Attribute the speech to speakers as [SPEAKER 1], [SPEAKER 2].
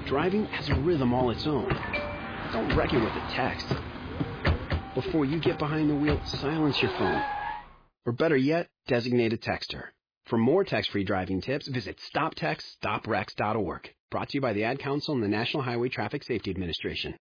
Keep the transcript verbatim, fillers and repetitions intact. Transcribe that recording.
[SPEAKER 1] Driving has a rhythm all its own. Don't wreck it with a text. Before you get behind the wheel, silence your phone. Or better yet, designate a texter. For more text-free driving tips, visit stop text stop wrecks dot org. Brought to you by the Ad Council and the National Highway Traffic Safety Administration.